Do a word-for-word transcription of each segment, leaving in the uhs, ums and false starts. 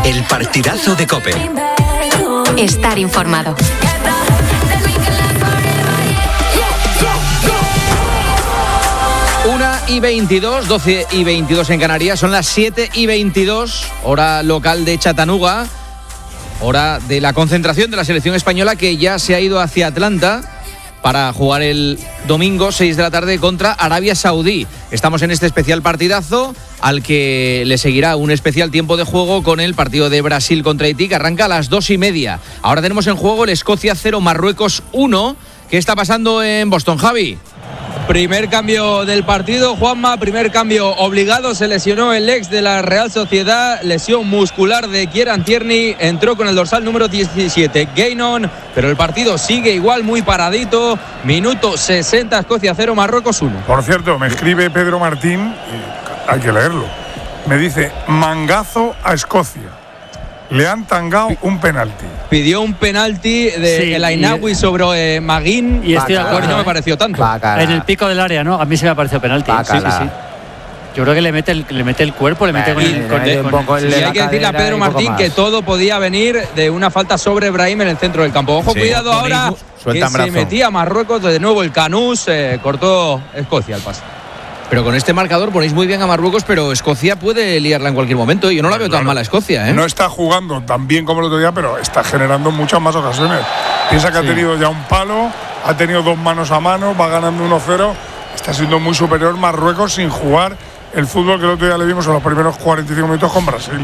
El partidazo de COPE. Estar informado. una y veintidós, doce y veintidós en Canarias, son las siete y veintidós, hora local de Chattanooga, hora de la concentración de la selección española que ya se ha ido hacia Atlanta para jugar el domingo seis de la tarde contra Arabia Saudí. Estamos en este especial partidazo al que le seguirá un especial tiempo de juego con el partido de Brasil contra Haití que arranca a las dos y media. Ahora tenemos en juego el Escocia cero, Marruecos uno. ¿Qué está pasando en Boston, Javi? Primer cambio del partido, Juanma, primer cambio obligado, se lesionó el ex de la Real Sociedad, lesión muscular de Kieran Tierney, entró con el dorsal número diecisiete, Gainon, pero el partido sigue igual, muy paradito, minuto sesenta, Escocia cero, Marruecos uno. Por cierto, me escribe Pedro Martín, hay que leerlo, me dice, mangazo a Escocia. Le han tangado un penalti. Pidió un penalti de sí, El Ainawi sobre eh, Maguín y estoy de acuerdo, y no ¿eh? me pareció tanto. Bacala. En el pico del área, ¿no? A mí se me ha parecido penalti. Sí, sí, sí. Yo creo que le mete el, le mete el cuerpo, le mete con el, con el, un poco el, y hay que decirle a Pedro Martín que todo podía venir de una falta sobre Brahim en el centro del campo. Ojo, sí, cuidado ahora, que se brazo. metía Marruecos, de nuevo el Canús, eh, cortó Escocia el pase. Pero con este marcador ponéis muy bien a Marruecos, pero Escocia puede liarla en cualquier momento. Yo no la veo claro, tan mala Escocia, ¿eh? No está jugando tan bien como el otro día, pero está generando muchas más ocasiones. Piensa que sí. ha tenido ya un palo, ha tenido dos manos a mano, va ganando uno cero. Está siendo muy superior Marruecos sin jugar el fútbol que el otro día le vimos en los primeros cuarenta y cinco minutos con Brasil.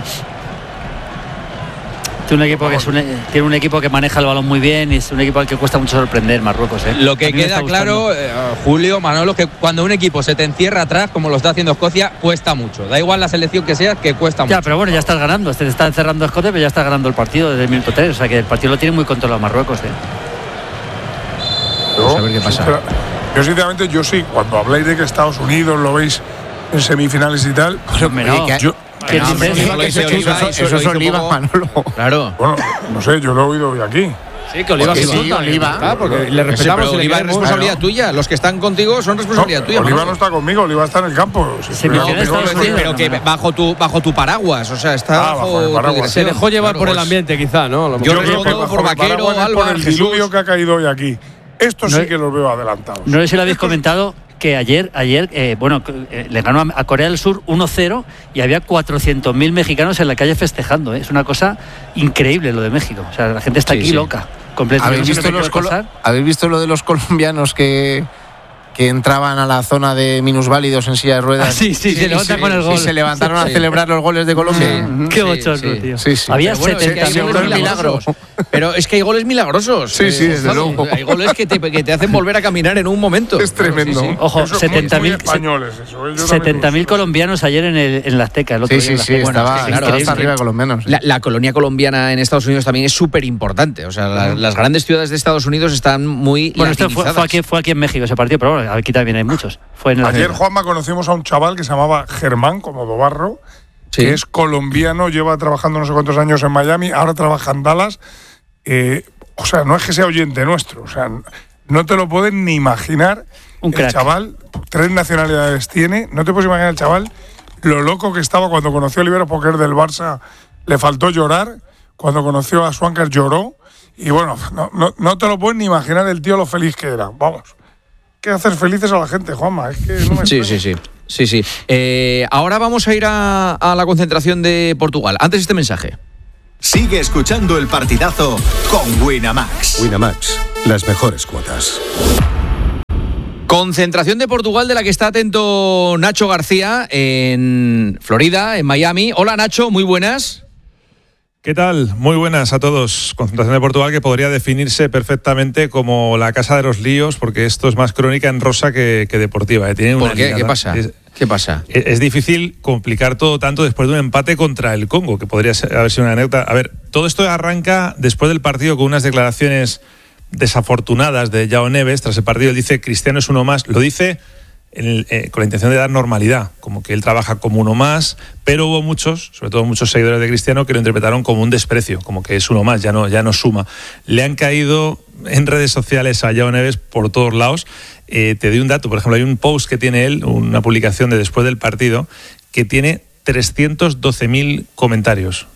Tiene un, equipo que es un, tiene un equipo que maneja el balón muy bien y es un equipo al que cuesta mucho sorprender, Marruecos, ¿eh? Lo que queda claro, eh, Julio, Manolo, que cuando un equipo se te encierra atrás, como lo está haciendo Escocia, cuesta mucho. Da igual la selección que sea, que cuesta mucho. Ya, pero bueno, ya estás ganando. Te está encerrando Escocia, pero ya está ganando el partido desde el minuto tres. O sea que el partido lo tiene muy controlado Marruecos, ¿eh? Vamos a ver qué pasa. Pero, yo, sinceramente, yo sí, cuando habláis de que Estados Unidos lo veis en semifinales y tal, pero no, yo. ¿Qué no, hombre, eso, eso, eso, eso, eso es Oliva, Manolo. Claro. Bueno, no sé, yo lo he oído hoy aquí. Sí, que Oliva sí, sí, Oliva. Ah, porque le respetamos. Sí, Oliva es responsabilidad claro. tuya. Los que están contigo son responsabilidad no, tuya. Oliva Manolo. no está conmigo, Oliva está en el campo. Sí, sí, no, pero, pero, pero que bajo tu, bajo tu paraguas, o sea, está ah, bajo, bajo tu Se dejó llevar claro, por pues, el ambiente, quizá, ¿no? Yo, yo creo que por Vaquero, Alba, por el diluvio que ha caído hoy aquí. Esto sí que los veo adelantados. No sé si lo habéis comentado. Que ayer, ayer eh, bueno, eh, le ganó a Corea del Sur uno cero y había cuatrocientos mil mexicanos en la calle festejando. ¿eh? Es una cosa increíble lo de México. O sea, la gente está sí, aquí sí. loca. Completamente. ¿Habéis visto, los colo- ¿Habéis visto lo de los colombianos que, que entraban a la zona de minusválidos en silla de ruedas? Ah, sí, sí, sí, se levantan sí, con el gol. Y se levantaron sí. a celebrar los goles de Colombia. Sí. Qué bochorno, sí, tío. Sí, sí. Había bueno, setenta es que hay goles milagrosos. Pero es que hay goles milagrosos. Sí, sí, desde eh, luego. Hay goles que te, que te hacen volver a caminar en un momento. Es tremendo. Sí, sí. Ojo, setenta mil setenta mil colombianos ayer en, el, en la Azteca. El otro sí, día, sí, sí. Bueno, estaba, claro, estaba hasta arriba colombianos. La, la colonia colombiana en Estados Unidos también es súper importante. O sea, la, las grandes ciudades de Estados Unidos están muy Bueno, esto fue, fue, aquí, fue aquí en México ese partido, pero bueno, aquí también hay muchos. Fue en Ayer, Juanma, conocimos a un chaval que se llamaba Germán, como Dobarro, sí. que es colombiano, lleva trabajando no sé cuántos años en Miami, ahora trabaja en Dallas. Eh, o sea, no es que sea oyente nuestro, o sea, no te lo pueden ni imaginar. Un crack. El chaval, tres nacionalidades tiene, no te puedes imaginar el chaval lo loco que estaba cuando conoció a Olivera, porque es del Barça, le faltó llorar, cuando conoció a Swankar lloró, y bueno, no, no, no te lo puedes ni imaginar el tío lo feliz que era, vamos. Que hacer felices a la gente, Juanma, es que no me Sí, sí, sí. Sí, sí. Eh, ahora vamos a ir a, a la concentración de Portugal. Antes este mensaje. Sigue escuchando el partidazo con Winamax. Winamax, las mejores cuotas. Concentración de Portugal de la que está atento Nacho García en Florida, en Miami. Hola Nacho, muy buenas. ¿Qué tal? Muy buenas a todos. Concentración de Portugal que podría definirse perfectamente como la casa de los líos, porque esto es más crónica en rosa que, que deportiva. ¿eh? Tiene una ¿Por qué? liada. ¿Qué pasa? Es, ¿Qué pasa? Es, es difícil complicar todo tanto después de un empate contra el Congo, que podría ser, haber sido una anécdota. A ver, todo esto arranca después del partido con unas declaraciones desafortunadas de João Neves. Tras el partido él dice Cristiano es uno más. Lo dice El, eh, con la intención de dar normalidad, como que él trabaja como uno más, pero hubo muchos, sobre todo muchos seguidores de Cristiano, que lo interpretaron como un desprecio, como que es uno más, ya no, ya no suma. Le han caído en redes sociales a João Neves por todos lados. Eh, te doy un dato, por ejemplo, hay un post que tiene él, una publicación de después del partido, que tiene trescientos doce mil comentarios.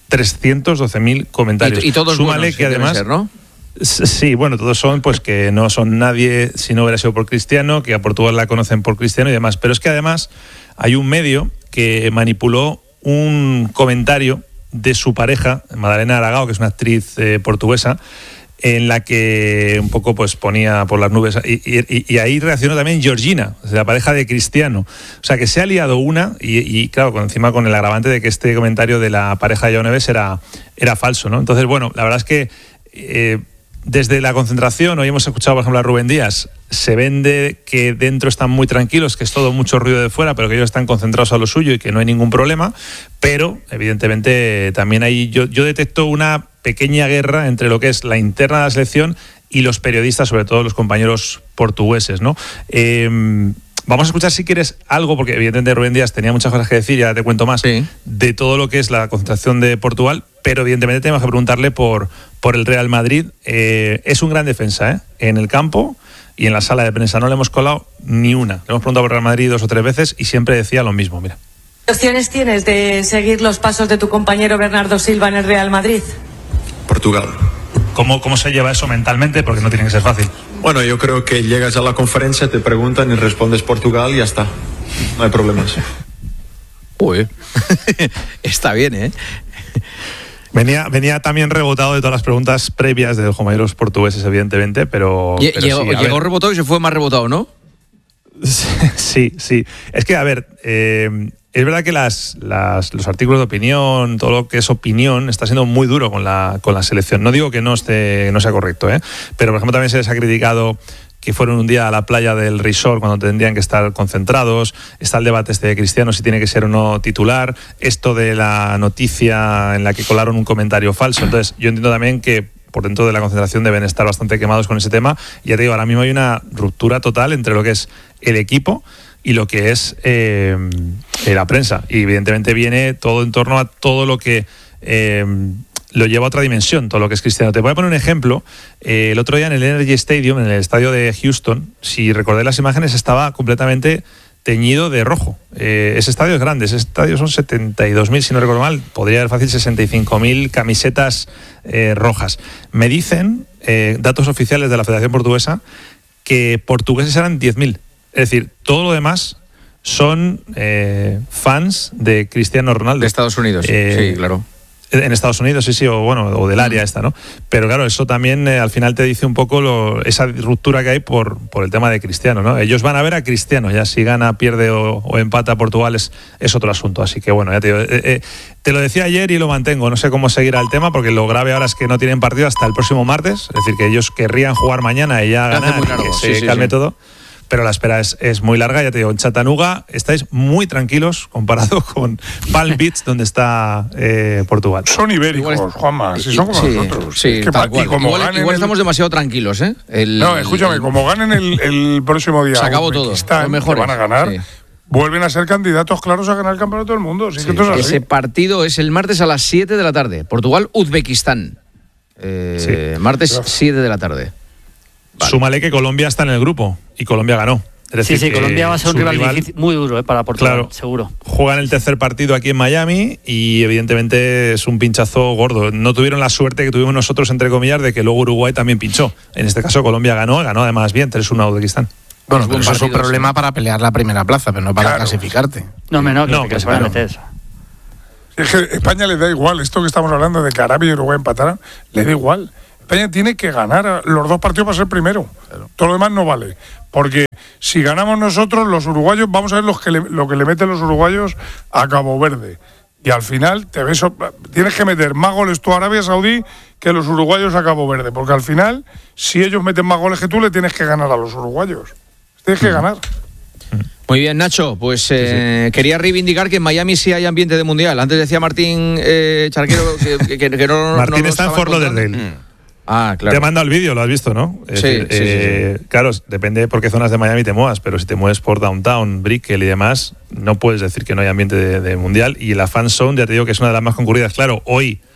trescientos doce mil comentarios. Y, y todos Súmale buenos, que además, ser, ¿no? Sí, bueno, todos son pues que no son nadie si no hubiera sido por Cristiano, que a Portugal la conocen por Cristiano y demás. Pero es que además hay un medio que manipuló un comentario de su pareja, Madalena Aragao, que es una actriz eh, portuguesa, en la que un poco pues ponía por las nubes y, y, y ahí reaccionó también Georgina, la pareja de Cristiano. O sea que se ha liado una y, y claro, con, encima con el agravante de que este comentario de la pareja de Joao Neves era, era falso, ¿no? Entonces, bueno, la verdad es que eh, desde la concentración, hoy hemos escuchado por ejemplo a Rubén Díaz, se vende que dentro están muy tranquilos, que es todo mucho ruido de fuera, pero que ellos están concentrados a lo suyo y que no hay ningún problema, pero evidentemente también hay, yo, yo detecto una pequeña guerra entre lo que es la interna de la selección y los periodistas, sobre todo los compañeros portugueses, ¿no? Eh, vamos a escuchar si quieres algo, porque evidentemente Rubén Díaz tenía muchas cosas que decir, ya te cuento más, sí, de todo lo que es la concentración de Portugal, pero evidentemente tenemos que preguntarle por, por el Real Madrid. Eh, es un gran defensa, ¿eh? En el campo y en la sala de prensa no le hemos colado ni una. Le hemos preguntado por Real Madrid dos o tres veces y siempre decía lo mismo, mira. ¿Qué opciones tienes de seguir los pasos de tu compañero Bernardo Silva en el Real Madrid? Portugal. ¿Cómo, ¿Cómo se lleva eso mentalmente? Porque no tiene que ser fácil. Bueno, yo creo que llegas a la conferencia, te preguntan y respondes Portugal y ya está. No hay problemas. Uy, está bien, ¿eh? Venía, venía también rebotado de todas las preguntas previas de los compañeros portugueses, evidentemente, pero... pero llegó sí, llegó rebotado y se fue más rebotado, ¿no? Sí, sí. Es que, a ver, eh, es verdad que las, las, los artículos de opinión, todo lo que es opinión, está siendo muy duro con la, con la selección. No digo que no, esté, no sea correcto, ¿eh? Pero, por ejemplo, también se les ha criticado que fueron un día a la playa del resort cuando tendrían que estar concentrados. Está el debate este de Cristiano, si tiene que ser o no titular. Esto de la noticia en la que colaron un comentario falso. Entonces, yo entiendo también que por dentro de la concentración deben estar bastante quemados con ese tema. Y ya te digo, ahora mismo hay una ruptura total entre lo que es el equipo y lo que es eh, la prensa. Y evidentemente viene todo en torno a todo lo que... Eh, lo lleva a otra dimensión, todo lo que es Cristiano. Te voy a poner un ejemplo. Eh, el otro día en el Energy Stadium, en el estadio de Houston, si recordáis las imágenes, estaba completamente teñido de rojo. Eh, ese estadio es grande, ese estadio son setenta y dos mil, si no recuerdo mal, podría haber fácil sesenta y cinco mil camisetas eh, rojas. Me dicen, eh, datos oficiales de la Federación Portuguesa, que portugueses eran diez mil. Es decir, todo lo demás son eh, fans de Cristiano Ronaldo. De Estados Unidos, eh, sí, claro. En Estados Unidos, sí, sí, o bueno, o del área esta, ¿no? Pero claro, eso también eh, al final te dice un poco lo, esa ruptura que hay por, por el tema de Cristiano, ¿no? Ellos van a ver a Cristiano, ya si gana, pierde o, o empata Portugal es, es otro asunto. Así que bueno, ya te digo, eh, eh, te lo decía ayer y lo mantengo. No sé cómo seguirá el tema, porque lo grave ahora es que no tienen partido hasta el próximo martes. Es decir, que ellos querrían jugar mañana y ya ganar, y que se sí, calme sí, todo. Pero la espera es, es muy larga, ya te digo, en Chattanooga estáis muy tranquilos comparado con Palm Beach, donde está eh, Portugal. Son ibéricos, igual, Juanma, si son como sí, nosotros. Sí, es que tal cual. como Igual, igual estamos el... demasiado tranquilos, ¿eh? El, no, escúchame, el, como ganen el, el próximo día, se acabó todo, lo mejor van a ganar. Sí. Vuelven a ser candidatos claros a ganar el campeonato del mundo. Sí, sí, que es ese partido es el martes a las siete de la tarde. Portugal-Uzbekistán. Eh, sí. Martes Gracias. siete de la tarde. Vale. Súmale que Colombia está en el grupo y Colombia ganó. Es decir, sí, sí, Colombia va a ser un rival, rival difícil, muy duro eh, para Portugal, claro, seguro. Juegan el tercer partido aquí en Miami y evidentemente es un pinchazo gordo. No tuvieron la suerte que tuvimos nosotros, entre comillas, de que luego Uruguay también pinchó. En este caso Colombia ganó, ganó además bien, tres uno a Uzbekistán. Bueno, pero eso es un problema para pelear la primera plaza, pero no para claro. clasificarte. No, menos no, que, que, que se van a meter eso. Es que España le da igual, esto que estamos hablando de que Arabia y Uruguay empataran, le da igual. España tiene que ganar los dos partidos para ser primero. Claro. Todo lo demás no vale. Porque si ganamos nosotros, los uruguayos, vamos a ver los que le, lo que le meten los uruguayos a Cabo Verde. Y al final te ves, tienes que meter más goles tú a Arabia Saudí que los uruguayos a Cabo Verde. Porque al final, si ellos meten más goles que tú, le tienes que ganar a los uruguayos. Tienes que ganar. Muy bien, Nacho, pues eh, sí, sí. quería reivindicar que en Miami sí hay ambiente de mundial. Antes decía Martín eh, Charquero que, que, que no... Martín no está en Fort Lauderdale. Mm. Ah, claro. Te he mandado el vídeo, lo has visto, ¿no? Es sí, decir, sí, eh, sí, sí. Claro, depende de por qué zonas de Miami te muevas, pero si te mueves por Downtown, Brickell y demás, no puedes decir que no hay ambiente de, de mundial. Y la Fan Zone, ya te digo que es una de las más concurridas. Claro, hoy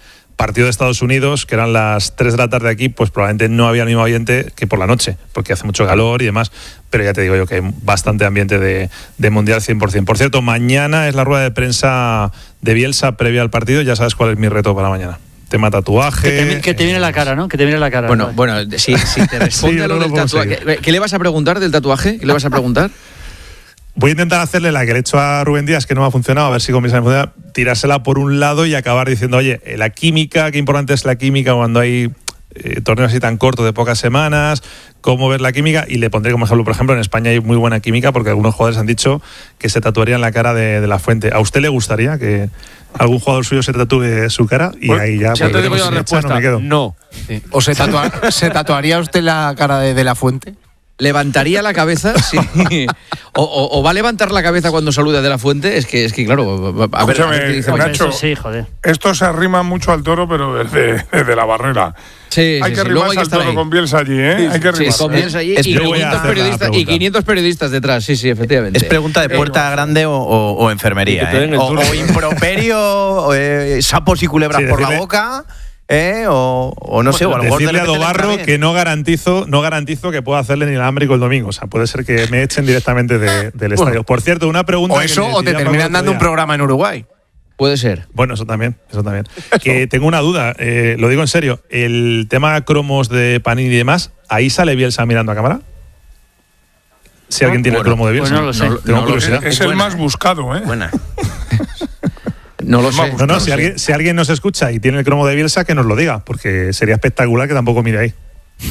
partido de Estados Unidos, que eran las tres de la tarde aquí, pues probablemente no había el mismo ambiente que por la noche, porque hace mucho calor y demás. Pero ya te digo yo que hay bastante ambiente de, de Mundial cien por ciento. Por cierto, mañana es la rueda de prensa de Bielsa previa al partido. Ya sabes cuál es mi reto para mañana. Tema tatuaje. Que te, que te viene la cara, ¿no? Que te viene la cara. Bueno, ¿no? bueno, si, si te responde sí, a lo no del lo tatuaje. ¿Qué, ¿Qué le vas a preguntar del tatuaje? ¿Qué le vas a preguntar? Voy a intentar hacerle la que le he hecho a Rubén Díaz, que no me ha funcionado, a ver si comienza a funcionar, tirársela por un lado y acabar diciendo, oye, la química, qué importante es la química cuando hay eh, torneos así tan cortos de pocas semanas, cómo ver la química, y le pondré como ejemplo, por ejemplo, en España hay muy buena química porque algunos jugadores han dicho que se tatuarían la cara de, de La Fuente. ¿A usted le gustaría que algún jugador suyo se tatúe su cara? Y pues, ahí ya... Ya pues, te digo yo la si respuesta, echa, no me quedo. no. Sí. ¿O se, tatua- se tatuaría usted la cara de, de La Fuente? ¿Levantaría la cabeza? Sí. O, o, o va a levantar la cabeza cuando saluda de La Fuente? Es que, es que claro, a ver, a ver qué dice Nacho, eso sí, joder. Esto se arrima mucho al toro, pero desde, desde la barrera. Sí, hay sí, que sí. Luego hay arrimarse que al estar toro ahí. con Bielsa allí, ¿eh? Sí, hay que sí, arrimarse. con Bielsa allí Es y, pregunta- quinientos periodistas, y quinientos periodistas detrás. Sí, sí, efectivamente. Es pregunta de puerta grande o, o, o enfermería, ¿eh? O, o improperio, o, eh, sapos y culebras Sí, por la decirle- boca, ¿eh? O, o no sé, o a lo mejor de Decirle a repente le entra Dobarro bien. que no garantizo, no garantizo que pueda hacerle ni el alámbrico el domingo. O sea, puede ser que me echen directamente de, del estadio. Por cierto, una pregunta. O que eso, me o te decía Pablo terminan el dando otro un día. programa en Uruguay. Puede ser. Bueno, eso también, eso también. Que tengo una duda, eh, lo digo en serio. El tema cromos de Panini y demás, ¿ahí sale Bielsa mirando a cámara? Si alguien tiene Bueno, el cromo de Bielsa. pues no lo sé. No, tengo No lo curiosidad. sé. Es el más buscado, ¿eh? Buena. No lo sé. No, no, si alguien, si alguien nos escucha y tiene el cromo de Bielsa, que nos lo diga, porque sería espectacular que tampoco mire ahí.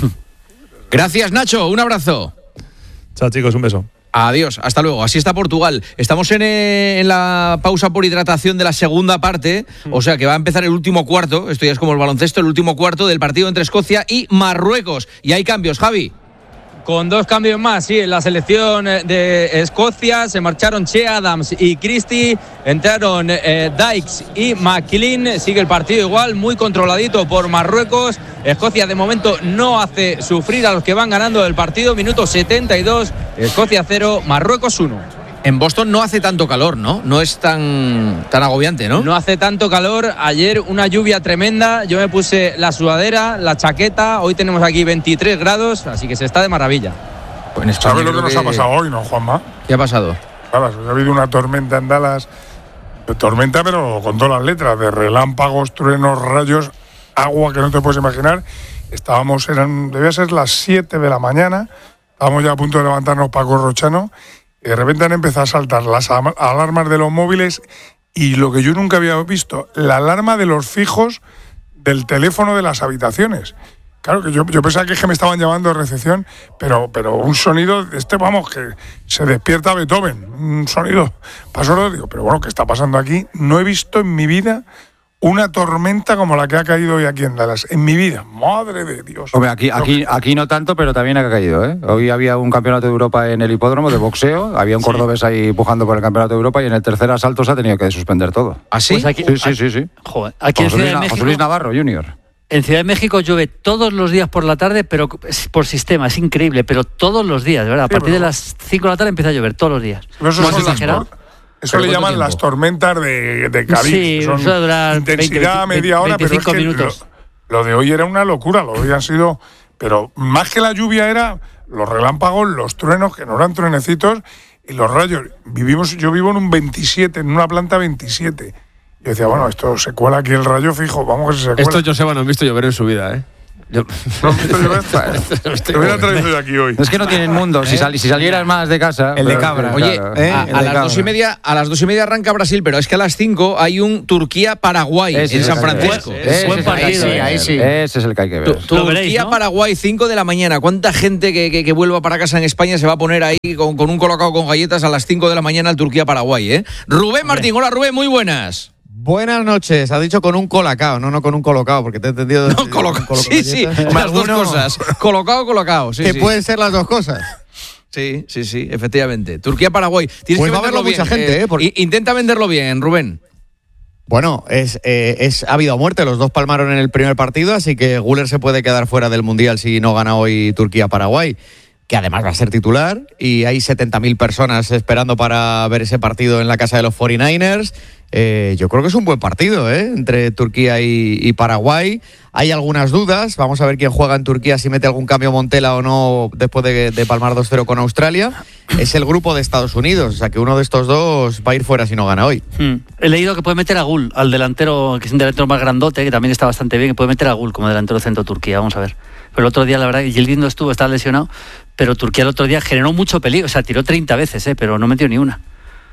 Gracias, Nacho. Un abrazo. Chao, chicos, un beso. Adiós, hasta luego. Así está Portugal. Estamos en, eh, en la pausa por hidratación de la segunda parte, o sea que va a empezar el último cuarto, esto ya es como el baloncesto, el último cuarto del partido entre Escocia y Marruecos. Y hay cambios, Javi. Con dos cambios más, sí, en la selección de Escocia se marcharon Che Adams y Christie, entraron eh, Dykes y McLean, sigue el partido igual, muy controladito por Marruecos. Escocia de momento no hace sufrir a los que van ganando el partido, minuto setenta y dos, Escocia cero, Marruecos uno. En Boston no hace tanto calor, ¿no? No es tan, tan agobiante, ¿no? No hace tanto calor, ayer una lluvia tremenda, yo me puse la sudadera, la chaqueta, hoy tenemos aquí veintitrés grados, así que se está de maravilla. Pues en España ¿Sabes lo que creo nos ha pasado hoy, no, Juanma? ¿Qué ha pasado? Dallas, ha habido una tormenta en Dallas, tormenta pero con todas las letras, de relámpagos, truenos, rayos, agua que no te puedes imaginar. Estábamos, eran, debía ser las siete de la mañana, estábamos ya a punto de levantarnos Paco Rochano, y de repente han empezado a saltar las alarmas de los móviles y lo que yo nunca había visto, la alarma de los fijos del teléfono de las habitaciones. Claro, que yo, yo pensaba que, es que me estaban llamando de recepción, pero, pero un sonido, este vamos, que se despierta Beethoven, un sonido pasó, digo, pero bueno, ¿qué está pasando aquí? No he visto en mi vida una tormenta como la que ha caído hoy aquí en Dallas, en mi vida, madre de Dios. Hombre, aquí, aquí, aquí no tanto, pero también ha caído, ¿eh? Hoy había un campeonato de Europa en el hipódromo de boxeo, había un cordobés ahí pujando por el campeonato de Europa y en el tercer asalto se ha tenido que suspender todo. ¿Ah, sí? Pues aquí, Sí, sí, sí, sí. Joder, aquí en José Luis, Ciudad de José México, Luis Navarro, junior. en Ciudad de México llueve todos los días por la tarde, pero es por sistema, es increíble, pero todos los días, de verdad. A Sí, partir pero- de las cinco de la tarde empieza a llover, todos los días. Pero eso ¿No son has las exagerado? tor- Eso le ¿Pero llaman cuánto las tiempo? tormentas de, de Caribe. Sí, que son eso dura intensidad veinte, media hora, pero es veinticinco que minutos. Lo, lo de hoy era una locura, lo de hoy ha sido... Pero más que la lluvia era los relámpagos, los truenos, que no eran truenecitos, y los rayos. Vivimos, yo vivo en un veintisiete, en una planta veintisiete. Yo decía, bueno, esto se cuela aquí el rayo fijo, vamos que se cuela. Estos Joseba no han visto llover en su vida, ¿eh? Yo... ¿No has visto llover? Te hubiera traído yo aquí hoy. Es que no tienen mundo. Si, sal- si salieras más de casa. El de pero- cabra. Oye, claro. ¿eh? a, El a de las cabra. dos y media, a las dos y media arranca Brasil, pero es que a las cinco hay un Turquía-Paraguay Ese en es San el que- Francisco. ese Buen es el que- partido, sí, ¿eh? ahí sí. Ese es el que hay que ver. Tu- Lo veréis, ¿no? Turquía-Paraguay, cinco de la mañana. ¿Cuánta gente que, que, que vuelva para casa en España se va a poner ahí con, con un colocado con galletas a las cinco de la mañana al Turquía-Paraguay? ¿eh? Rubén Martín, hola Rubén, muy buenas. Buenas noches, ha dicho con un colacao, no, no con un colocado, porque te he entendido. No, coloca- sí, sí, las dos cosas. Colocado, colocado. Sí, que sí. pueden ser las dos cosas. Sí, sí, sí, efectivamente. Turquía-Paraguay. Tienes Pues que va a verlo venderlo mucha bien, gente, ¿eh? Porque- i- Intenta venderlo bien, Rubén. Bueno, es, eh, es ha habido muerte, los dos palmaron en el primer partido, así que Güler se puede quedar fuera del Mundial si no gana hoy Turquía-Paraguay, que además va a ser titular, y hay setenta mil personas esperando para ver ese partido en la casa de los cuarenta y nueve ers. Eh, yo creo que es un buen partido, ¿eh? Entre Turquía y, y Paraguay. Hay algunas dudas. Vamos a ver quién juega en Turquía, si mete algún cambio Montela o no después de, de palmar dos cero con Australia. Es el grupo de Estados Unidos, o sea que uno de estos dos va a ir fuera si no gana hoy. Hmm. He leído que puede meter a Gul, al delantero, que es un delantero más grandote, que también está bastante bien, que puede meter a Gul como delantero centro Turquía. Vamos a ver. Pero el otro día, la verdad, Yildiz no estuvo, estaba lesionado, pero Turquía el otro día generó mucho peligro, o sea, tiró treinta veces, ¿eh? Pero no metió ni una.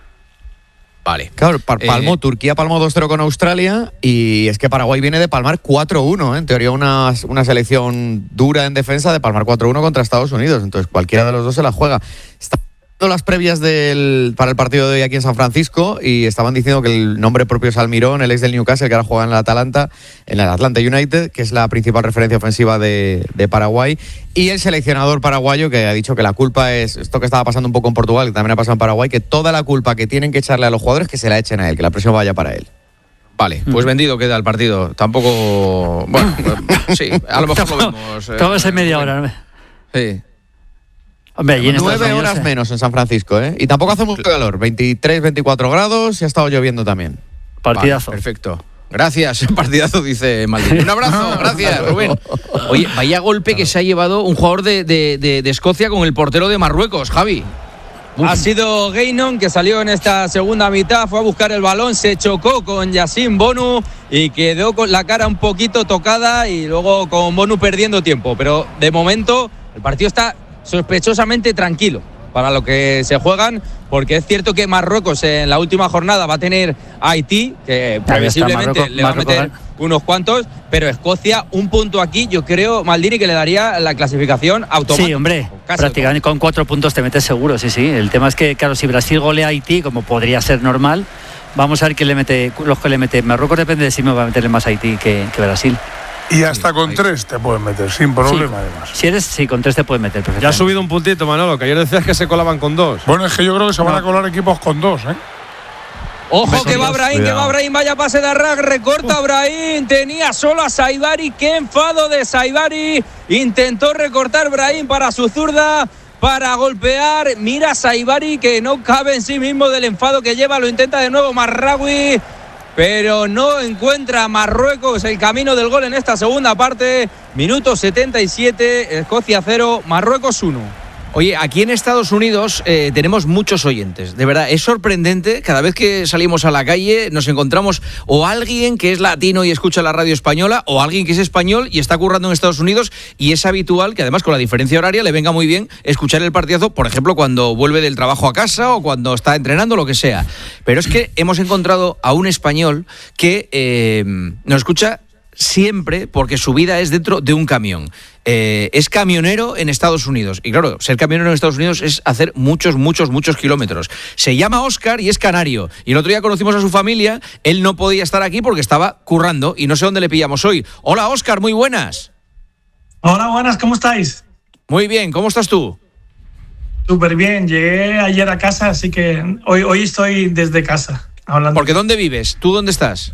Vale. Claro, palmó, eh, Turquía palmó dos cero con Australia y es que Paraguay viene de palmar cuatro uno, ¿eh? En teoría una, una selección dura en defensa de palmar cuatro uno contra Estados Unidos, entonces cualquiera de los dos se la juega. Está las previas del, para el partido de hoy aquí en San Francisco y estaban diciendo que el nombre propio es Almirón, el ex del Newcastle, que ahora juega en el Atalanta, en el Atlanta United, que es la principal referencia ofensiva de, de Paraguay, y el seleccionador paraguayo que ha dicho que la culpa es esto que estaba pasando un poco en Portugal, que también ha pasado en Paraguay, que toda la culpa que tienen que echarle a los jugadores que se la echen a él, que la presión vaya para él. Vale, pues vendido queda el partido. Tampoco... Bueno, sí, a lo mejor lo vemos. Eh, Todo es en media hora, ¿no? Sí. Hombre, allí en nueve horas menos en San Francisco, ¿eh? Y tampoco hace mucho calor, veintitrés, veinticuatro grados y ha estado lloviendo también. Partidazo. Vale, perfecto. Gracias, partidazo, dice Maldini. Un abrazo, gracias, Rubén. Oye, vaya golpe que se ha llevado un jugador de, de, de, de Escocia con el portero de Marruecos, Javi. Uf. Ha sido Geynon, que salió en esta segunda mitad, fue a buscar el balón, se chocó con Yacine Bonu y quedó con la cara un poquito tocada y luego con Bonu perdiendo tiempo. Pero de momento el partido está sospechosamente tranquilo para lo que se juegan, porque es cierto que Marruecos en la última jornada va a tener a Haití, que previsiblemente Marruecos, le va a meter Marruecos. unos cuantos, pero Escocia, un punto aquí, yo creo, Maldini, que le daría la clasificación automática. Sí, hombre, prácticamente con cuatro puntos te metes seguro, sí, sí. El tema es que, claro, si Brasil golea a Haití, como podría ser normal, vamos a ver quién le mete, los que le mete. Marruecos depende de si me va a meterle más a Haití que, que Brasil. Y hasta con tres te pueden meter, sin problema, sí. además. Si eres, sí, con tres te pueden meter. Ya ha subido un puntito, Manolo, que ayer decías que se colaban con dos. Bueno, es que yo creo que se van no. a colar equipos con dos, ¿eh? Ojo que va Brahim, que va Brahim, vaya pase de Arrag, recorta Brahim, tenía solo a Saibari, qué enfado de Saibari, intentó recortar Brahim para su zurda, para golpear, mira Saibari que no cabe en sí mismo del enfado que lleva, lo intenta de nuevo Marraoui, pero no encuentra Marruecos el camino del gol en esta segunda parte. Minuto setenta y siete, Escocia cero, Marruecos uno. Oye, aquí en Estados Unidos eh, tenemos muchos oyentes. De verdad, es sorprendente. Cada vez que salimos a la calle nos encontramos o alguien que es latino y escucha la radio española o alguien que es español y está currando en Estados Unidos, y es habitual que además con la diferencia horaria le venga muy bien escuchar el partidazo, por ejemplo, cuando vuelve del trabajo a casa o cuando está entrenando, lo que sea. Pero es que hemos encontrado a un español que eh, nos escucha siempre porque su vida es dentro de un camión. Eh, es camionero en Estados Unidos. Y claro, ser camionero en Estados Unidos es hacer muchos, muchos, muchos kilómetros. Se llama Óscar y es canario. Y el otro día conocimos a su familia. Él no podía estar aquí porque estaba currando y no sé dónde le pillamos hoy. Hola, Óscar, muy buenas. Hola, buenas, ¿cómo estáis? Muy bien, ¿cómo estás tú? Súper bien, llegué ayer a casa, así que hoy, hoy estoy desde casa hablando. Porque ¿dónde vives? ¿Tú dónde estás?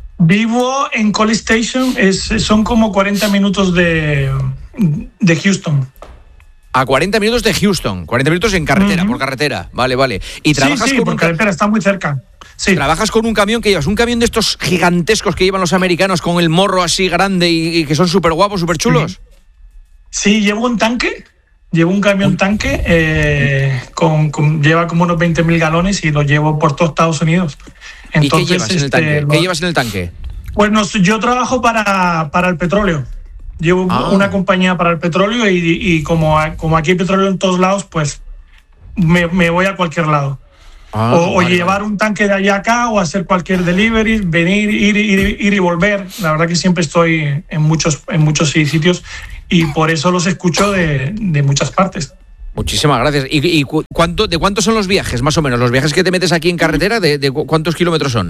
Vivo en College Station, es, son como cuarenta minutos de, de Houston. A cuarenta minutos de Houston, cuarenta minutos en carretera, uh-huh. por carretera, vale, vale. ¿Y trabajas sí, sí, con por un carretera, está muy cerca. Sí. ¿Trabajas con un camión que llevas? ¿Un camión de estos gigantescos que llevan los americanos con el morro así grande y, y que son súper guapos, súper chulos? Sí. sí, llevo un tanque, llevo un camión tanque, eh, con, con, lleva como unos veinte mil galones y lo llevo por todo Estados Unidos. Entonces, ¿Y qué llevas en el tanque? Este, ¿Qué llevas en el tanque? Bueno, yo trabajo para, para el petróleo. Llevo ah. una compañía para el petróleo y, y como, como aquí hay petróleo en todos lados, pues me, me voy a cualquier lado. Ah, o, vale, o llevar vale. un tanque de allá acá o hacer cualquier delivery, venir, ir, ir, ir y volver. La verdad que siempre estoy en muchos, en muchos sitios y por eso los escucho de, de muchas partes. Muchísimas gracias. ¿Y, y cuánto, de cuántos son los viajes, más o menos? ¿Los viajes que te metes aquí en carretera, de, de cuántos kilómetros son?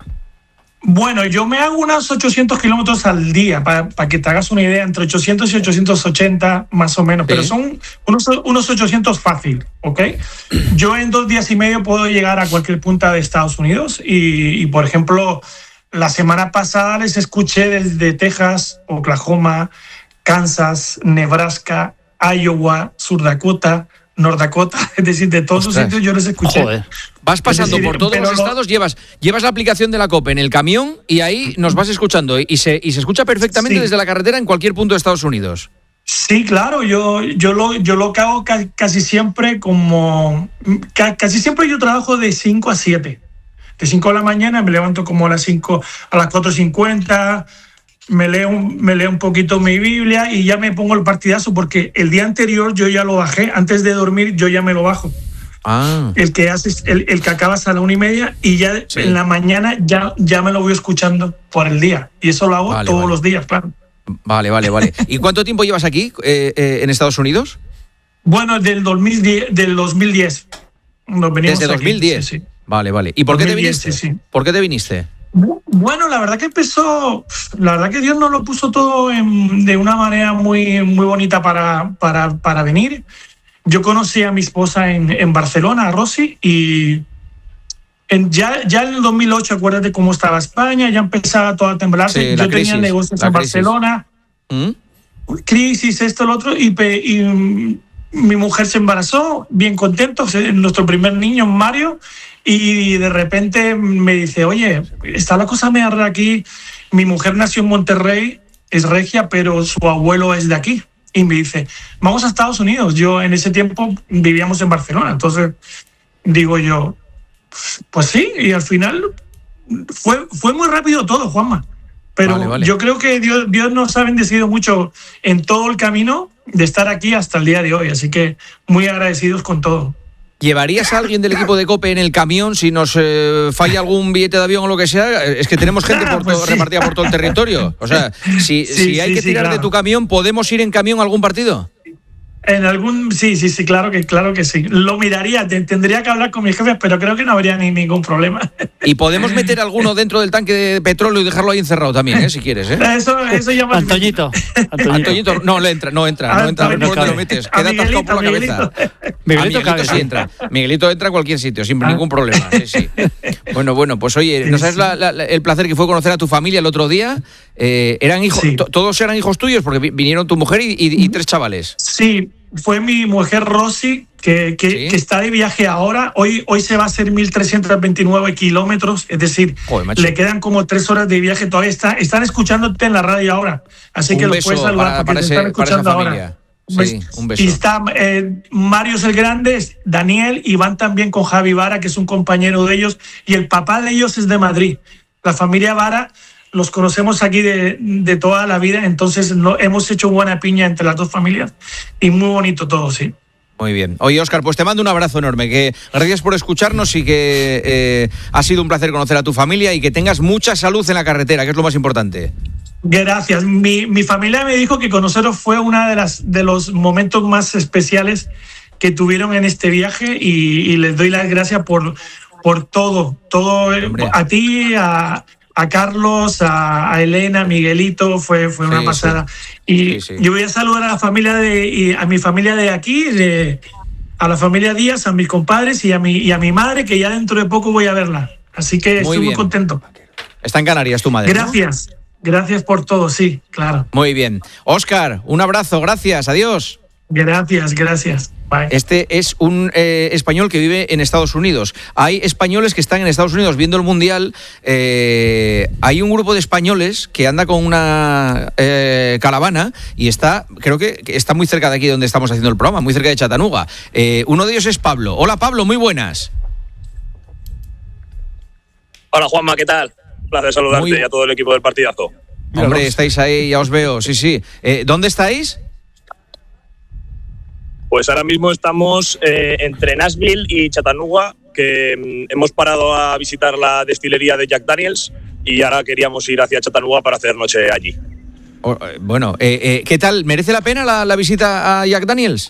Bueno, yo me hago unos ochocientos kilómetros al día, para, para que te hagas una idea, entre ochocientos y ochocientos ochenta más o menos, ¿sí? Pero son unos, unos ochocientos fácil, ¿ok? Yo en dos días y medio puedo llegar a cualquier punta de Estados Unidos y, y por ejemplo, la semana pasada les escuché desde Texas, Oklahoma, Kansas, Nebraska, Iowa, Sur Dakota, North Dakota, es decir, de todos Ostras. los sitios yo les escuché. Joder. Vas pasando Es decir, por todos pero los lo- estados, llevas, llevas la aplicación de la COPE en el camión y ahí nos vas escuchando y se, y se escucha perfectamente Sí. desde la carretera en cualquier punto de Estados Unidos. Sí, claro, yo, yo, lo, yo lo que hago ca- casi siempre como... ca- casi siempre yo trabajo de cinco a siete. De cinco de la mañana me levanto como a las cinco, a las cuatro cincuenta, me leo, un- me leo un poquito mi Biblia y ya me pongo el partidazo porque el día anterior yo ya lo bajé, antes de dormir yo ya me lo bajo. Ah. El que haces, el, el que acabas a la una y media y ya Sí. en la mañana ya, ya me lo voy escuchando por el día. Y eso lo hago Vale, todos vale. los días, claro. Vale, vale, vale. ¿Y cuánto tiempo llevas aquí eh, eh, en Estados Unidos? Bueno, del dos mil diez. Del dos mil diez. Nos venimos Desde aquí, dos mil diez. sí, sí. Vale, vale. ¿Y por qué te dos mil diez, viniste? sí, sí. ¿Por qué te viniste? Bu- Bueno, la verdad que empezó, la verdad que Dios nos lo puso todo en- de una manera muy, muy bonita para, para, para venir. Yo conocí a mi esposa en, en Barcelona, a Rosy, y en, ya, ya en el dos mil ocho, acuérdate cómo estaba España, ya empezaba todo a temblarse. Sí, Yo la tenía crisis, negocios la en crisis. Barcelona, ¿Mm? crisis, esto, lo otro, y, pe- y, mm, mi mujer se embarazó, bien contento, se- nuestro primer niño, Mario, y de repente me dice, oye, está la cosa media rara aquí, mi mujer nació en Monterrey, es regia, pero su abuelo es de aquí, y me dice, vamos a Estados Unidos. Yo en ese tiempo vivíamos en Barcelona, entonces digo yo, pues sí, y al final fue, fue muy rápido todo, Juanma. Pero Vale, vale. yo creo que Dios, Dios nos ha bendecido mucho en todo el camino de estar aquí hasta el día de hoy. Así que muy agradecidos con todo. ¿Llevarías a alguien del equipo de COPE en el camión si nos eh, falla algún billete de avión o lo que sea? Es que tenemos gente por Pues todo- sí. repartida por todo el territorio. O sea, si, Sí, si hay sí, que sí, tirar de claro. tu camión, ¿podemos ir en camión a algún partido? En algún, sí, sí, sí, claro que, claro que sí. Lo miraría, te- tendría que hablar con mis jefes, pero creo que no habría ni ningún problema. Y podemos meter alguno dentro del tanque de petróleo y dejarlo ahí encerrado también, ¿eh? Si quieres, ¿eh? Eso, eso ya más Antoñito. Antoñito, no le entra, no entra, no entra, Antoñito, ¿por dónde lo cabe. metes? A Queda atascado Miguelito, por la Miguelito. cabeza. Miguelito A Miguelito cabe, sí sí. entra. Miguelito entra a cualquier sitio, sin Ah. ningún problema. Sí, sí. Bueno, bueno, pues oye, ¿no sabes la- la- la- el placer que fue conocer a tu familia el otro día? Eh, eran hijos, Sí. to- todos eran hijos tuyos, porque vi- vinieron tu mujer y, y- y tres chavales. Sí, fue mi mujer Rosy, que, que, Sí. que está de viaje ahora. Hoy, hoy se va a hacer mil trescientos veintinueve kilómetros, es decir, Joder, macho. le quedan como tres horas de viaje. Todavía está, están escuchándote en la radio ahora. Así Un que los beso puedes saludar para, porque para te ese- están para esa escuchando familia. ahora. Sí, un beso. Y está eh, Mario es el grande, es Daniel, y van también con Javi Vara, que es un compañero de ellos, y el papá de ellos es de Madrid. La familia Vara los conocemos aquí de, de toda la vida, entonces no, hemos hecho buena piña entre las dos familias y muy bonito todo, sí. Muy bien. Oye, Óscar, pues te mando un abrazo enorme. Que gracias por escucharnos y que eh, ha sido un placer conocer a tu familia y que tengas mucha salud en la carretera, que es lo más importante. Gracias. Mi, mi familia me dijo que conoceros fue uno de, las, de los momentos más especiales que tuvieron en este viaje y, y les doy las gracias por, por todo, todo eh, Hombre. a ti, a, a Carlos, a, a Elena, a Miguelito, fue, fue una Sí, pasada. Y Sí, sí. yo voy a saludar a la familia de, y a mi familia de aquí, de, a la familia Díaz, a mis compadres y a mi, y a mi madre, que ya dentro de poco voy a verla. Así que Muy estoy muy bien. contento. Está en Canarias tu madre, ¿no? Gracias. Gracias por todo, sí, claro. Muy bien. Óscar, un abrazo, gracias, adiós. Gracias, gracias. Bye. Este es un eh, español que vive en Estados Unidos. Hay españoles que están en Estados Unidos viendo el Mundial. Eh, hay un grupo de españoles que anda con una eh, caravana y está, creo que que está muy cerca de aquí donde estamos haciendo el programa, muy cerca de Chattanooga. Eh, uno de ellos es Pablo. Hola Pablo, muy buenas. Hola Juanma, ¿qué tal? Un placer saludarte Muy- y a todo el equipo del partidazo. Hombre, estáis ahí, ya os veo, sí, sí. Eh, ¿Dónde estáis? Pues ahora mismo estamos eh, entre Nashville y Chattanooga, que mm, hemos parado a visitar la destilería de Jack Daniels y ahora queríamos ir hacia Chattanooga para hacer noche allí. O- eh, bueno, eh, eh, ¿qué tal? ¿Merece la pena la, la visita a Jack Daniels?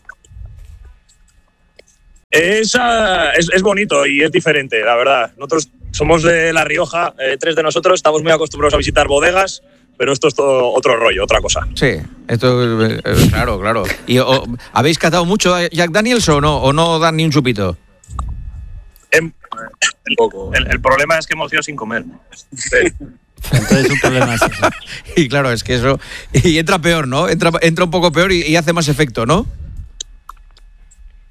Es, ah, es, es bonito y es diferente, la verdad. Nosotros somos de La Rioja, eh, tres de nosotros, estamos muy acostumbrados a visitar bodegas, pero esto es todo otro rollo, otra cosa. Sí, esto, eh, eh, claro, claro. ¿Y o, habéis catado mucho a Jack Daniels o no, o no dan ni un chupito? Em, el, el- el problema es que hemos ido sin comer. Sí. Entonces un problema es eso. Y claro, es que eso... Y entra peor, ¿no? Entra, entra un poco peor y, y hace más efecto, ¿no?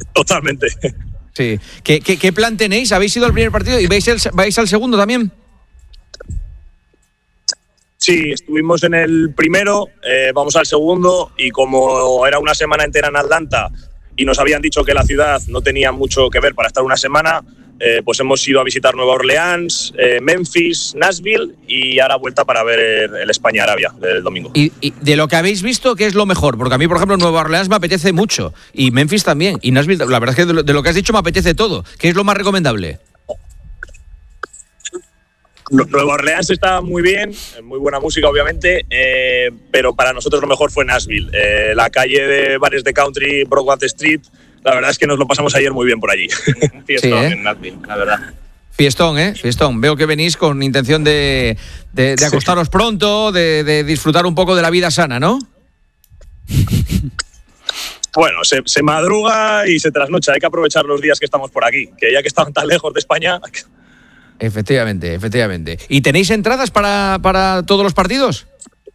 Totalmente. Sí. ¿Qué, qué, qué plan tenéis? ¿Habéis ido al primer partido y vais, el, vais al segundo también? Sí, estuvimos en el primero, eh, vamos al segundo, y como era una semana entera en Atlanta y nos habían dicho que la ciudad no tenía mucho que ver para estar una semana, eh, pues hemos ido a visitar Nueva Orleans, eh, Memphis, Nashville y ahora vuelta para ver el España-Arabia del domingo. Y, y de lo que habéis visto, ¿qué es lo mejor? Porque a mí, por ejemplo, Nueva Orleans me apetece mucho, y Memphis también, y Nashville, la verdad es que de lo, de lo que has dicho me apetece todo. ¿Qué es lo más recomendable? Nueva Orleans está muy bien, muy buena música obviamente, eh, pero para nosotros lo mejor fue Nashville. Eh, la calle de bares de country, Broadway Street, la verdad es que nos lo pasamos ayer muy bien por allí. Un fiestón sí, ¿eh? En Nashville, la verdad. Fiestón, ¿eh? Fiestón. Veo que venís con intención de, de, de acostaros sí. pronto, de, de disfrutar un poco de la vida sana, ¿no? Bueno, se, se madruga y se trasnocha. Hay que aprovechar los días que estamos por aquí, que ya que estamos tan lejos de España... Efectivamente, efectivamente. ¿Y tenéis entradas para, para todos los partidos?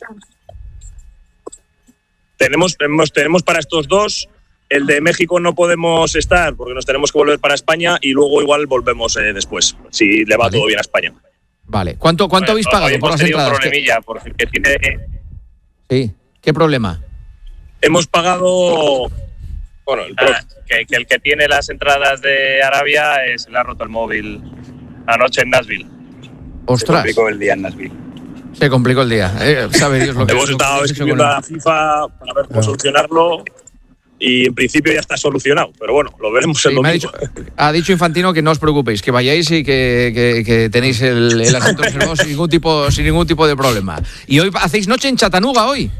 Tenemos, tenemos, tenemos para estos dos. El de México no podemos estar porque nos tenemos que volver para España y luego igual volvemos eh, después, si le va vale. todo bien a España. Vale. ¿Cuánto, cuánto bueno, habéis pagado por las entradas? Un problemilla, porque tiene... Sí. ¿Qué problema? Hemos pagado... Bueno, el ah, que, que el que tiene las entradas de Arabia eh, se le ha roto el móvil anoche en Nashville. Ostras. Se complicó el día en Nashville. Se complicó el día. Eh, sabe Dios lo que Hemos estado escribiendo a la FIFA para ver cómo solucionarlo y en principio ya está solucionado. Pero bueno, lo veremos sí, el domingo. Ha dicho, ha dicho Infantino que no os preocupéis, que vayáis y que, que, que tenéis el, el asunto reservado sin ningún tipo, sin ningún tipo de problema. ¿Y hoy hacéis noche en Chattanooga hoy?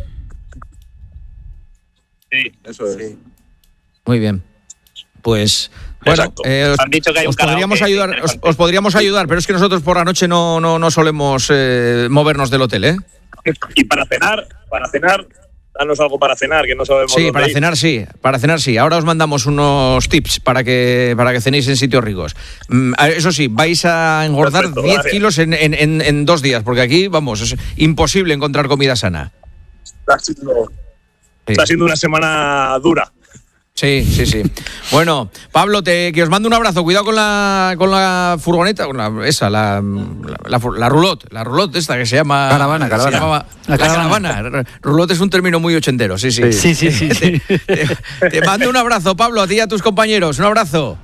Sí, eso es. Sí. Muy bien. Pues... Bueno, eh, os, Han dicho que hay un os podríamos ayudar, os, os podríamos ayudar, pero es que nosotros por la noche no, no, no solemos eh, movernos del hotel, ¿eh? Y para cenar, para cenar, danos algo para cenar, que no sabemos. Sí, dónde para ir. cenar sí, para cenar sí. Ahora os mandamos unos tips para que para que cenéis en sitios ricos. Mm, eso sí, vais a engordar Perfecto, diez gracias. kilos en, en, en, en dos días, porque aquí, vamos, es imposible encontrar comida sana. Está siendo, sí. está siendo una semana dura. Sí, sí, sí. Bueno, Pablo, te, que os mando un abrazo. Cuidado con la con la furgoneta, con la, esa, la, la, la, la roulotte, la roulotte esta que se llama... Caravana, caravana. Se llamaba, la, la caravana. caravana. Roulotte es un término muy ochentero, sí, sí. Sí, sí, sí. sí. te, te, te mando un abrazo, Pablo, a ti y a tus compañeros. Un abrazo.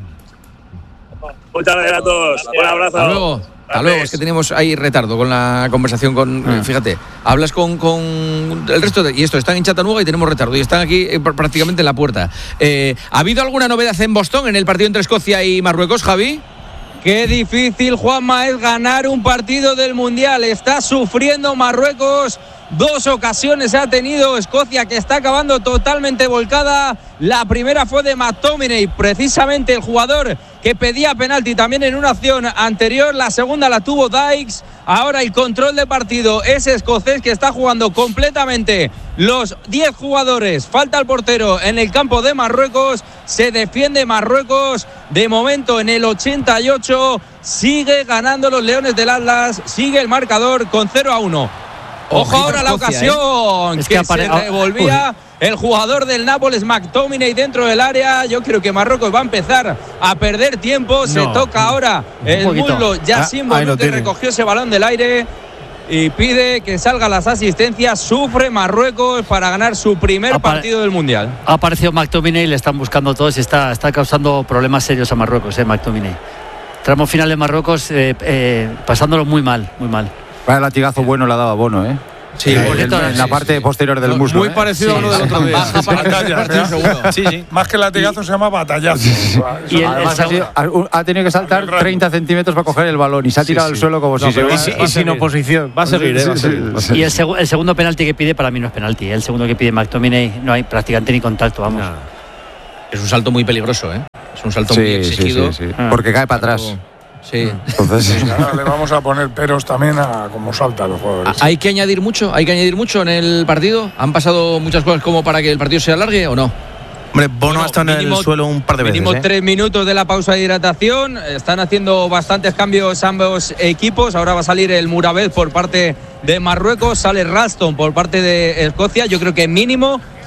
Muchas gracias a todos. Un abrazo. Hasta luego. Hasta luego, es que teníamos ahí retardo con la conversación con... Ah. Fíjate, hablas con, con el resto de... Y esto, están en Chattanooga y tenemos retardo. Y están aquí eh, prácticamente en la puerta. Eh, ¿Ha habido alguna novedad en Boston en el partido entre Escocia y Marruecos, Javi? Qué difícil, Juanma, es ganar un partido del Mundial. Está sufriendo Marruecos. Dos ocasiones ha tenido Escocia, que está acabando totalmente volcada. La primera fue de McTominay, precisamente el jugador que pedía penalti también en una acción anterior. La segunda la tuvo Dykes. Ahora el control de partido es escocés, que está jugando completamente los diez jugadores. Falta el portero en el campo de Marruecos. Se defiende Marruecos. De momento en el ochenta y ocho sigue ganando los Leones del Atlas. Sigue el marcador con cero a uno. Ojo ahora la ocasión, ¿eh? Es que, que apare... se revolvía el jugador del Nápoles, McTominay, dentro del área. Yo creo que Marruecos va a empezar a perder tiempo. No. Se toca ahora el muslo Yacine Bonu, que recogió ese balón del aire y pide que salgan las asistencias. Sufre Marruecos para ganar su primer Apare... partido del Mundial. Ha aparecido McTominay, le están buscando todos y está, está causando problemas serios a Marruecos, eh, McTominay. Tramo final de Marruecos, eh, eh, pasándolo muy mal, muy mal. Vaya latigazo bueno le ha dado a Bono, ¿eh? Sí, en, en, en la parte sí. posterior del muslo. Muy ¿eh? parecido sí, a uno del otro día. Baja para batalla, sí, sí. Más que latigazo y, se llama batallazo. Y el, Además, el, el, ha, ha tenido que saltar treinta centímetros para coger el balón y se ha tirado sí, sí. al suelo como no, si se va, y, y sin oposición. Va a seguir, ¿eh? Va a seguir. Sí, sí. Y el, seg el segundo penalti que pide para mí no es penalti. El segundo que pide McTominay no hay prácticamente ni contacto, vamos. No. Es un salto muy peligroso, ¿eh? Es un salto sí, muy exigido. Sí, sí, sí. Ah. Porque cae para atrás. Sí. Entonces, ahora le vamos a poner peros también a cómo saltan los jugadores. ¿Hay que añadir mucho? ¿Hay que añadir mucho en el partido? ¿Han pasado muchas cosas como para que el partido se alargue o no? Hombre, Bono bueno, ha estado en el suelo un par de veces. Mínimo ¿eh? tres minutos de la pausa de hidratación. Están haciendo bastantes cambios ambos equipos. Ahora va a salir el Murabez por parte de Marruecos. Sale Ralston por parte de Escocia. Yo creo que mínimo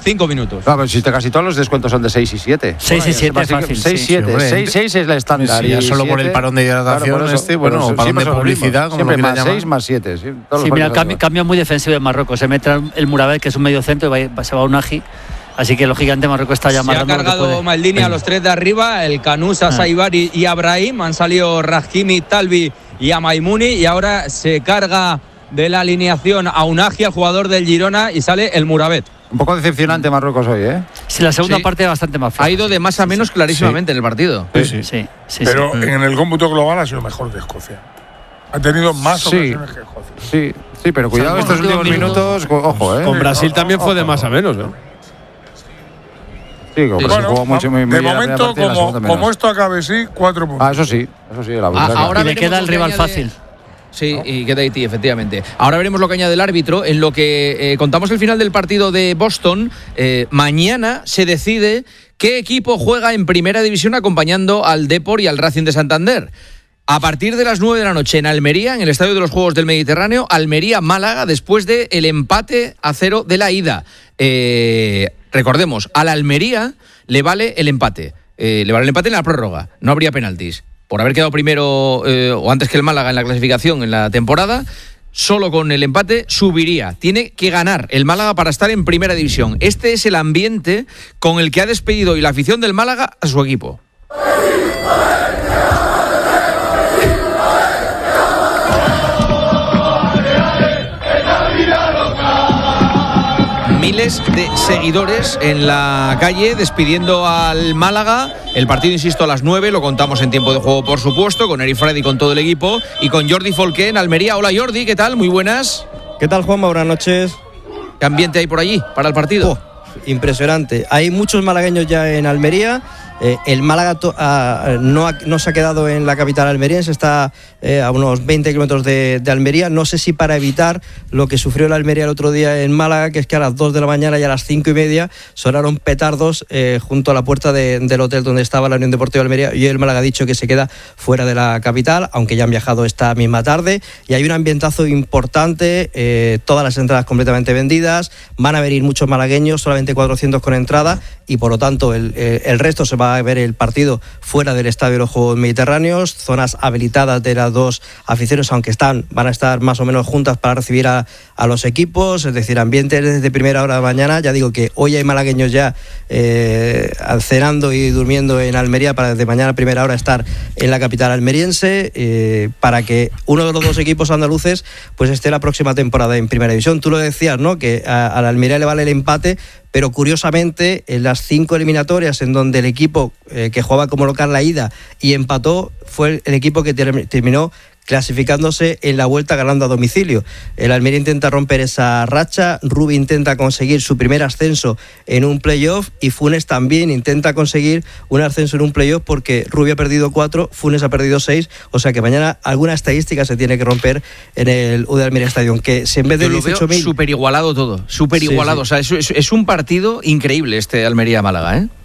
cinco minutos. No, pero si te, casi todos los descuentos son de seis y siete. seis y siete es fácil. seis siete. seis seis es la estándar. Sí, ya solo por el parón de hidratación claro, este, bueno, o parón de publicidad, como siempre lo más llamar. seis más siete. Sí, sí mira, el cambio, cambio muy defensivo de Marruecos. Se mete el Murabet, que es un medio centro, y va, se va a Unagi. Así que lógicamente Marruecos está llamando. Se ha cargado Maldini a los tres de arriba, el Canusa, ah. Saibari y Abrahim. Han salido Rahimi, Talbi y Amaimuni. Y ahora se carga de la alineación a Unagi, al jugador del Girona, y sale el Murabet. Un poco decepcionante Marruecos hoy, ¿eh? Sí, la segunda sí. parte es bastante más fácil. Ha ido de más a menos clarísimamente sí. en el partido. Sí, sí. sí, sí Pero sí. en el cómputo global ha sido mejor que Escocia. Ha tenido más sí. ocasiones que Escocia. Sí, sí, pero cuidado, o sea, estos últimos minutos, ojo, ¿eh? Con Brasil también fue de más a menos, ¿no? Sí, sí. Bueno, jugó mucho, muy, de muy momento, como, como esto acabe así, cuatro puntos. Ah, eso sí, eso sí. La ah, ahora y le queda el rival añade... fácil. Sí, ¿no? Y queda Haití, efectivamente. Ahora veremos lo que añade el árbitro. En lo que eh, contamos el final del partido de Boston, eh, mañana se decide qué equipo juega en Primera División acompañando al Depor y al Racing de Santander. A partir de las nueve de la noche en Almería, en el Estadio de los Juegos del Mediterráneo, Almería-Málaga, después del de empate a cero de la ida. Eh, recordemos, a la Almería le vale el empate. Eh, le vale el empate en la prórroga. No habría penaltis. Por haber quedado primero eh, o antes que el Málaga en la clasificación en la temporada, solo con el empate subiría. Tiene que ganar el Málaga para estar en Primera División. Este es el ambiente con el que ha despedido hoy la afición del Málaga a su equipo. Miles de seguidores en la calle despidiendo al Málaga. El partido, insisto, a las nueve, lo contamos en tiempo de juego, por supuesto, con Eri Freddy, con todo el equipo y con Jordi Folqué en Almería. Hola Jordi, ¿qué tal? Muy buenas. ¿Qué tal, Juanma? Buenas noches. ¿Qué ambiente hay por allí para el partido? Oh, impresionante. Hay muchos malagueños ya en Almería. Eh, el Málaga to- a, no, ha, no se ha quedado en la capital almeriense, está eh, a unos veinte kilómetros de, de Almería. No sé si para evitar lo que sufrió la Almería el otro día en Málaga, que es que a las dos de la mañana y a las cinco y media sonaron petardos eh, junto a la puerta de, del hotel donde estaba la Unión Deportiva de Almería. Y el Málaga ha dicho que se queda fuera de la capital, aunque ya han viajado esta misma tarde. Y hay un ambientazo importante, eh, todas las entradas completamente vendidas. Van a venir muchos malagueños, solamente cuatrocientos con entrada, y por lo tanto el, el, el resto se va a ver el partido fuera del Estadio de los Juegos Mediterráneos, zonas habilitadas de las dos aficiones, aunque están, van a estar más o menos juntas para recibir a, a los equipos, es decir, ambiente desde primera hora de la mañana. Ya digo que hoy hay malagueños ya eh, cenando y durmiendo en Almería para desde mañana a primera hora estar en la capital almeriense, eh, para que uno de los dos equipos andaluces pues esté la próxima temporada en Primera División. Tú lo decías, ¿no?, que a, a la Almería le vale el empate, pero curiosamente en las cinco eliminatorias en donde el equipo eh, que jugaba como local la ida y empató fue el, el equipo que ter- terminó clasificándose en la vuelta ganando a domicilio. El Almería intenta romper esa racha, Rubi intenta conseguir su primer ascenso en un playoff y Funes también intenta conseguir un ascenso en un playoff, porque Rubi ha perdido cuatro, Funes ha perdido seis, o sea que mañana alguna estadística se tiene que romper en el U D Almería Stadium, que si en vez de dieciocho mil... Súper igualado todo, súper igualado, sí, sí. O sea, es, es, es un partido increíble este Almería-Málaga, ¿eh?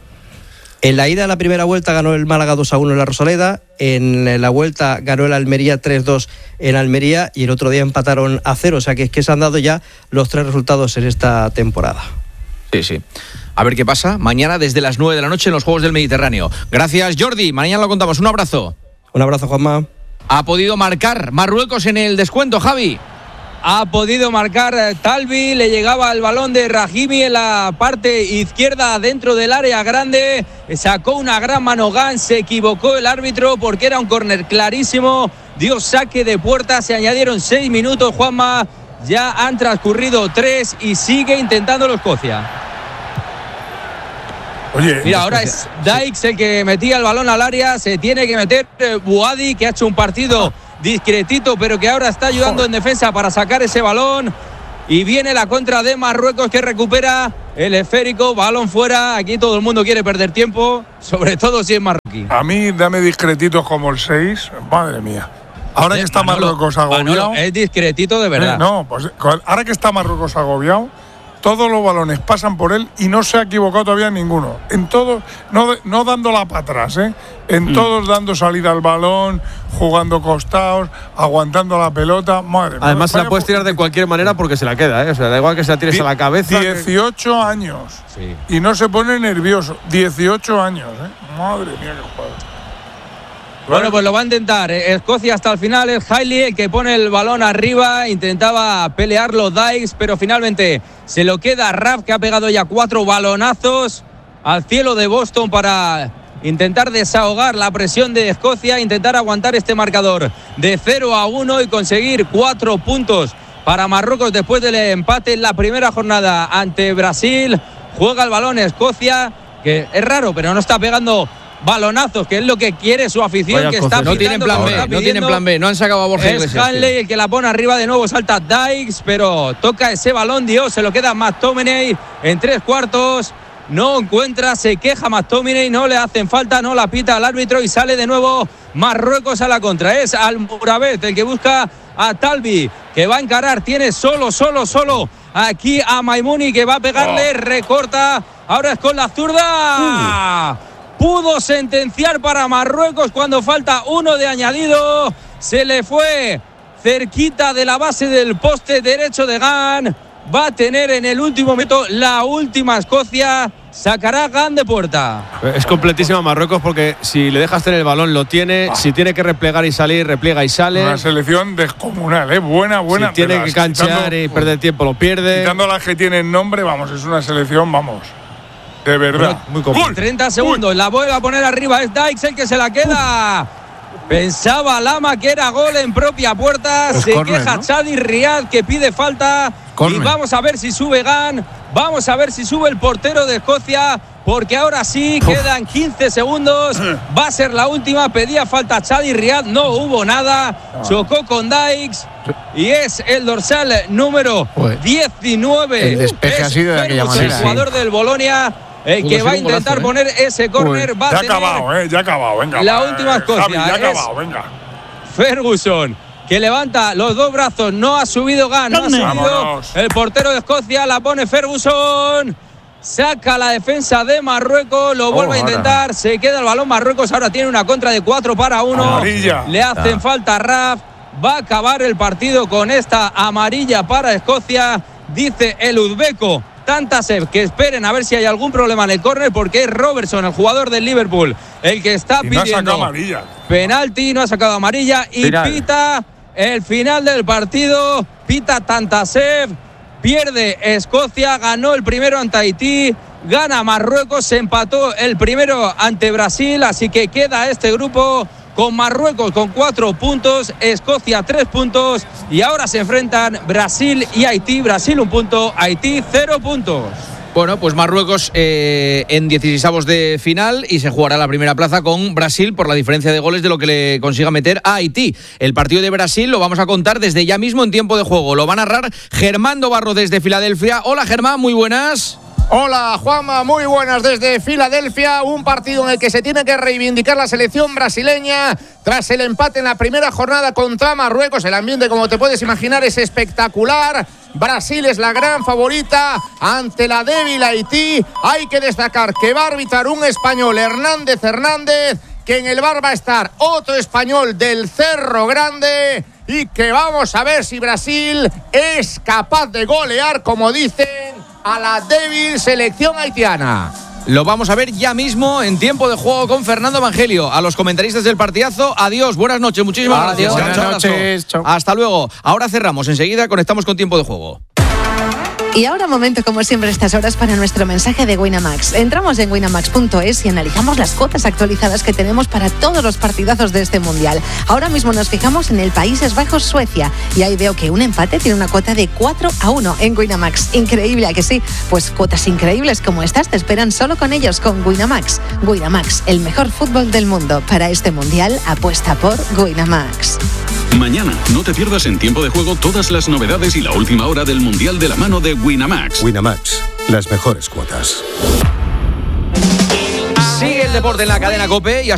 En la ida, la primera vuelta, ganó el Málaga dos a uno en la Rosaleda. En la vuelta ganó el Almería tres dos en Almería y el otro día empataron a cero. O sea que es que se han dado ya los tres resultados en esta temporada. Sí, sí. A ver qué pasa mañana desde las nueve de la noche en los Juegos del Mediterráneo. Gracias, Jordi. Mañana lo contamos. Un abrazo. Un abrazo, Juanma. Ha podido marcar Marruecos en el descuento, Javi. Ha podido marcar Talbi, le llegaba el balón de Rahimi en la parte izquierda dentro del área grande, sacó una gran mano Gans, se equivocó el árbitro porque era un córner clarísimo, dio saque de puerta, se añadieron seis minutos, Juanma, ya han transcurrido tres y sigue intentándolo Escocia. Oye, mira, ahora es Dykes el que metía el balón al área, se tiene que meter Buadi, que ha hecho un partido discretito, pero que ahora está ayudando en defensa para sacar ese balón. Y viene la contra de Marruecos, que recupera el esférico, balón fuera. Aquí todo el mundo quiere perder tiempo, sobre todo si es marroquí. A mí dame discretitos como el seis, madre mía. Ahora que está Manolo, Marruecos agobiado... Manolo, es discretito de verdad. Eh, no, pues ahora que está Marruecos agobiado, todos los balones pasan por él y no se ha equivocado todavía en ninguno. En todos, no, no dándola para atrás, ¿eh? En mm. todos dando salida al balón, jugando costados, aguantando la pelota. Madre mía. Además, se la puedes tirar de cualquier manera porque se la queda, ¿eh? O sea, da igual que se la tires Die- a la cabeza. dieciocho años. Sí. Y no se pone nervioso. dieciocho años, ¿eh? Madre mía, qué jugador. Bueno, pues lo va a intentar. Escocia hasta el final. Es Hailey el que pone el balón arriba. Intentaba pelearlo Dykes, pero finalmente se lo queda Raff, que ha pegado ya cuatro balonazos al cielo de Boston para intentar desahogar la presión de Escocia, intentar aguantar este marcador de cero a uno y conseguir cuatro puntos para Marruecos después del empate en la primera jornada ante Brasil. Juega el balón Escocia, que es raro, pero no está pegando balonazos, que es lo que quiere su afición. Vaya, que está no tienen plan B, no tienen plan B, no han sacado a Borja Iglesias. Es Hanley el que la pone arriba, de nuevo salta Dykes, pero toca ese balón, Dios, se lo queda McTominay en tres cuartos, no encuentra, se queja McTominay, no le hacen falta, no la pita al árbitro y sale de nuevo Marruecos a la contra. Es Almoravet el que busca a Talbi, que va a encarar, tiene solo, solo, solo aquí a Maimouni, que va a pegarle, oh. recorta, ahora es con la zurda. Uh. Pudo sentenciar para Marruecos cuando falta uno de añadido. Se le fue cerquita de la base del poste derecho de Gane. Va a tener en el último momento la última Escocia. Sacará Gane de puerta. Es completísima Marruecos porque si le dejas tener el balón lo tiene. Ah. Si tiene que replegar y salir, repliega y sale. Una selección descomunal, ¿eh? Buena, buena. Si tiene que canchear quitando, y perder tiempo, lo pierde. Quitando las que tienen nombre, vamos, es una selección, vamos. De verdad. Muy complicado. treinta segundos. Uy. La vuelve a poner arriba. Es Dykes el que se la queda. Uy. Pensaba Lama que era gol en propia puerta. Es se corner, queja ¿no? Chadi Riad, que pide falta. Corner. Y vamos a ver si sube Gane. Vamos a ver si sube el portero de Escocia. Porque ahora sí, Uf. quedan quince segundos. Va a ser la última. Pedía falta Chadi Riad. No hubo nada. Chocó con Dykes. Y es el dorsal número Uy. diecinueve. El despeje es ha sido de aquella manera. El jugador sí. del Bolonia. El que va a intentar golazo, poner ¿eh? ese córner va a ya tener acabado, eh, ya ha acabado, venga. La última Escocia. Javi, ya ha acabado, venga. Ferguson, que levanta los dos brazos, no ha subido Gane, no ha subido. Vámonos. El portero de Escocia la pone Ferguson. Saca la defensa de Marruecos, lo vuelve oh, a intentar, ahora. Se queda el balón Marruecos, ahora tiene una contra de cuatro para uno. Amarilla. Le hacen ah. falta a Raf. Va a acabar el partido con esta amarilla para Escocia, dice el uzbeco Tantasev, que esperen a ver si hay algún problema en el córner, porque es Robertson, el jugador del Liverpool, el que está y pidiendo no amarilla. penalti, no ha sacado amarilla y final. Pita el final del partido, pita Tantasev, pierde Escocia, ganó el primero ante Haití, gana Marruecos, se empató el primero ante Brasil, así que queda este grupo con Marruecos con cuatro puntos, Escocia tres puntos y ahora se enfrentan Brasil y Haití. Brasil un punto, Haití cero puntos. Bueno, pues Marruecos eh, en dieciseisavos de final y se jugará la primera plaza con Brasil por la diferencia de goles de lo que le consiga meter a Haití. El partido de Brasil lo vamos a contar desde ya mismo en tiempo de juego. Lo va a narrar Germán Dobarro desde Filadelfia. Hola Germán, muy buenas. Hola Juanma, muy buenas desde Filadelfia, un partido en el que se tiene que reivindicar la selección brasileña tras el empate en la primera jornada contra Marruecos. El ambiente, como te puedes imaginar, es espectacular. Brasil es la gran favorita ante la débil Haití. Hay que destacar que va a arbitrar un español, Hernández Hernández, que en el V A R va a estar otro español del Cerro Grande y que vamos a ver si Brasil es capaz de golear, como dicen, a la débil selección haitiana. Lo vamos a ver ya mismo en tiempo de juego con Fernando Evangelio. A los comentaristas del partidazo, adiós, buenas noches, muchísimas adiós, gracias. Buenas noches, chao. Hasta luego. Ahora cerramos, enseguida conectamos con tiempo de juego. Y ahora momento, como siempre, a estas horas para nuestro mensaje de Winamax. Entramos en winamax punto es y analizamos las cuotas actualizadas que tenemos para todos los partidazos de este Mundial. Ahora mismo nos fijamos en el Países Bajos, Suecia. Y ahí veo que un empate tiene una cuota de cuatro a uno en Winamax. Increíble, ¿a que sí? Pues cuotas increíbles como estas te esperan solo con ellos, con Winamax. Winamax, el mejor fútbol del mundo. Para este Mundial, apuesta por Winamax. Mañana, no te pierdas en tiempo de juego todas las novedades y la última hora del Mundial de la mano de Winamax. Winamax, las mejores cuotas. Sigue el deporte en la cadena COPE y hasta